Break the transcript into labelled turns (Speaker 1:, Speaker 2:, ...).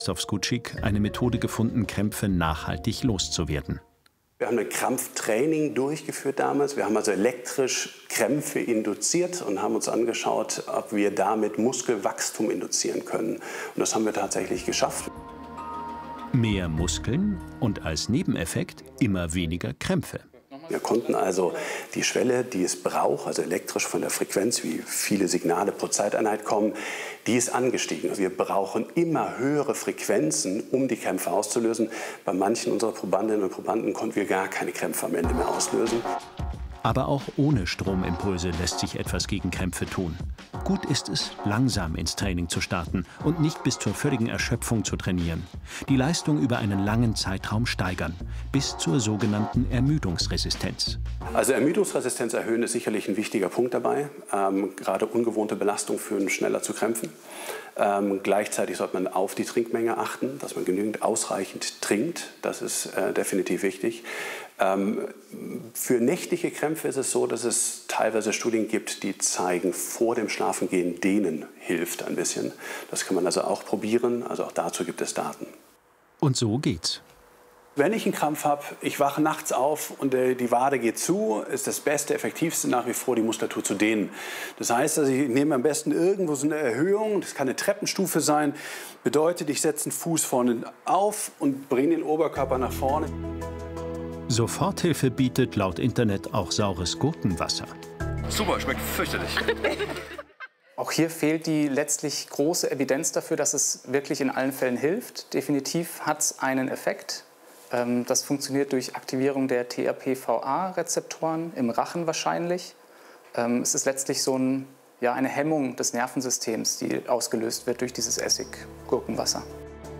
Speaker 1: Skutschik eine Methode gefunden, Krämpfe nachhaltig loszuwerden.
Speaker 2: Wir haben ein Krampftraining durchgeführt damals. Wir haben also elektrisch Krämpfe induziert und haben uns angeschaut, ob wir damit Muskelwachstum induzieren können. Und das haben wir tatsächlich geschafft.
Speaker 1: Mehr Muskeln und als Nebeneffekt immer weniger Krämpfe.
Speaker 2: Wir konnten also die Schwelle, die es braucht, also elektrisch von der Frequenz, wie viele Signale pro Zeiteinheit kommen, die ist angestiegen. Wir brauchen immer höhere Frequenzen, um die Krämpfe auszulösen. Bei manchen unserer Probandinnen und Probanden konnten wir gar keine Krämpfe am Ende mehr auslösen.
Speaker 1: Aber auch ohne Stromimpulse lässt sich etwas gegen Krämpfe tun. Gut ist es, langsam ins Training zu starten und nicht bis zur völligen Erschöpfung zu trainieren. Die Leistung über einen langen Zeitraum steigern, bis zur sogenannten Ermüdungsresistenz.
Speaker 2: Also Ermüdungsresistenz erhöhen ist sicherlich ein wichtiger Punkt dabei. Gerade ungewohnte Belastung führen schneller zu Krämpfen. Gleichzeitig sollte man auf die Trinkmenge achten, dass man genügend ausreichend trinkt. Das ist definitiv wichtig. Für nächtliche Krämpfe ist es so, dass es teilweise Studien gibt, die zeigen, vor dem Schlafengehen dehnen hilft ein bisschen. Das kann man also auch probieren. Also auch dazu gibt es Daten.
Speaker 1: Und so geht's.
Speaker 2: Wenn ich einen Krampf habe, ich wache nachts auf und die Wade geht zu, ist das Beste, Effektivste nach wie vor, die Muskulatur zu dehnen. Das heißt, also ich nehme am besten irgendwo so eine Erhöhung, das kann eine Treppenstufe sein, bedeutet, ich setze einen Fuß vorne auf und bringe den Oberkörper nach vorne.
Speaker 1: Soforthilfe bietet laut Internet auch saures Gurkenwasser.
Speaker 3: Super, schmeckt fürchterlich.
Speaker 4: Auch hier fehlt die letztlich große Evidenz dafür, dass es wirklich in allen Fällen hilft. Definitiv hat es einen Effekt. Das funktioniert durch Aktivierung der TRPVA-Rezeptoren im Rachen wahrscheinlich. Es ist letztlich so eine Hemmung des Nervensystems, die ausgelöst wird durch dieses Essig-Gurkenwasser.